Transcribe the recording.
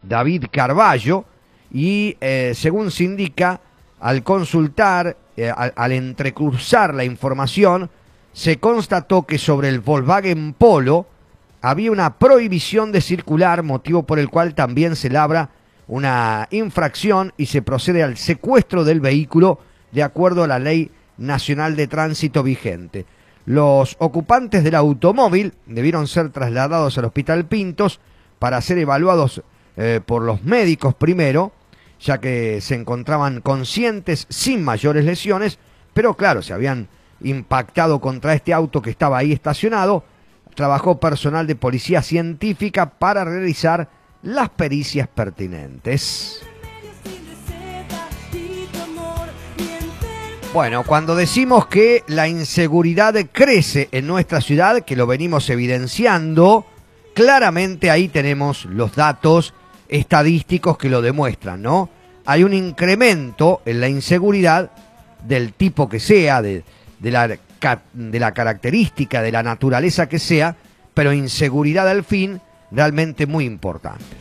David Carballo, y según se indica, al consultar, al entrecruzar la información, se constató que sobre el Volkswagen Polo había una prohibición de circular, motivo por el cual también se labra una infracción y se procede al secuestro del vehículo de acuerdo a la Ley Nacional de Tránsito vigente. Los ocupantes del automóvil debieron ser trasladados al Hospital Pintos para ser evaluados por los médicos primero, ya que se encontraban conscientes sin mayores lesiones, pero claro, se habían impactado contra este auto que estaba ahí estacionado. Trabajó personal de policía científica para realizar las pericias pertinentes. Bueno, cuando decimos que la inseguridad crece en nuestra ciudad, que lo venimos evidenciando, claramente ahí tenemos los datos estadísticos que lo demuestran, ¿no? Hay un incremento en la inseguridad del tipo que sea, de la característica, de la naturaleza que sea, pero inseguridad al fin realmente muy importante.